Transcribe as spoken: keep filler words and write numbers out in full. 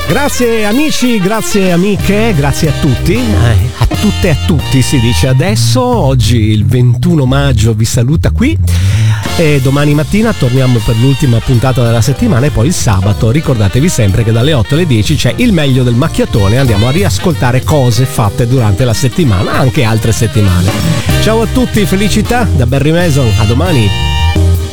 Grazie amici, grazie amiche, grazie a tutti, eh, a tutte e a tutti si dice adesso. Oggi il ventuno maggio vi saluta qui e domani mattina torniamo per l'ultima puntata della settimana e poi il sabato ricordatevi sempre che dalle otto alle dieci c'è il meglio del macchiatone, andiamo a riascoltare cose fatte durante la settimana, anche altre settimane. Ciao a tutti, felicità da Barry Mason, a domani.